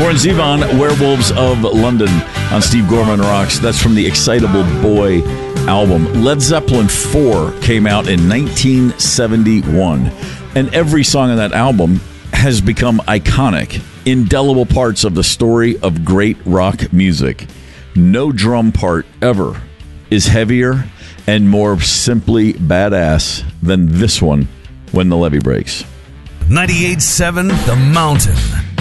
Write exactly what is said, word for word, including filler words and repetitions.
Warren Zevon, Werewolves of London on Steve Gorman Rocks. That's from the Excitable Boy album. Led Zeppelin four came out in nineteen seventy-one, and every song on that album has become iconic, indelible parts of the story of great rock music. No drum part ever is heavier and more simply badass than this one, When the Levee Breaks. ninety-eight point seven The Mountain.